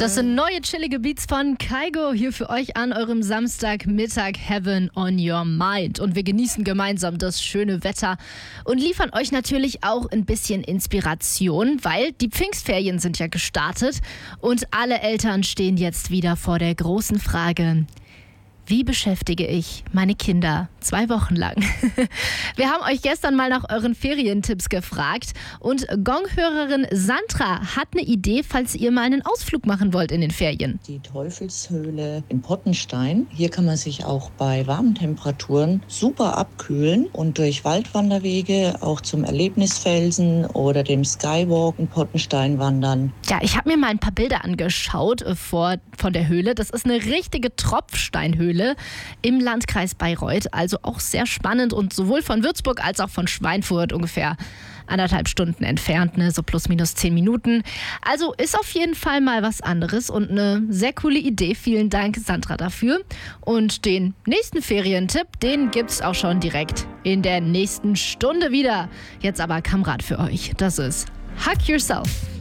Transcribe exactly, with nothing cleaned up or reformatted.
Das sind neue chillige Beats von Kygo hier für euch an eurem Samstagmittag. Heaven on your mind. Und wir genießen gemeinsam das schöne Wetter und liefern euch natürlich auch ein bisschen Inspiration, weil die Pfingstferien sind ja gestartet und alle Eltern stehen jetzt wieder vor der großen Frage: Wie beschäftige ich meine Kinder zwei Wochen lang? Wir haben euch gestern mal nach euren Ferientipps gefragt und Gong-Hörerin Sandra hat eine Idee, falls ihr mal einen Ausflug machen wollt in den Ferien. Die Teufelshöhle in Pottenstein. Hier kann man sich auch bei warmen Temperaturen super abkühlen und durch Waldwanderwege auch zum Erlebnisfelsen oder dem Skywalk in Pottenstein wandern. Ja, ich habe mir mal ein paar Bilder angeschaut äh, vor, von der Höhle. Das ist eine richtige Tropfsteinhöhle im Landkreis Bayreuth. Also auch sehr spannend und sowohl von Würzburg als auch von Schweinfurt ungefähr anderthalb Stunden entfernt, ne? So plus minus zehn Minuten. Also ist auf jeden Fall mal was anderes und eine sehr coole Idee. Vielen Dank, Sandra, dafür. Und den nächsten Ferientipp, den gibt's auch schon direkt in der nächsten Stunde wieder. Jetzt aber Kamerad für euch. Das ist Hug Yourself.